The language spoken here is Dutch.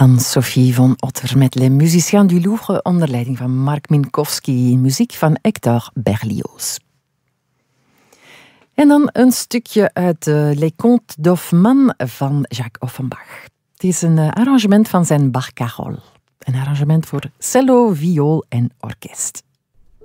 Anne-Sophie von Otter met Les Musiciens du Louvre onder leiding van Mark Minkowski, muziek van Hector Berlioz. En dan een stukje uit Les Contes d'Hoffmann van Jacques Offenbach. Het is een arrangement van zijn Barcarolle. Een arrangement voor cello, viool en orkest.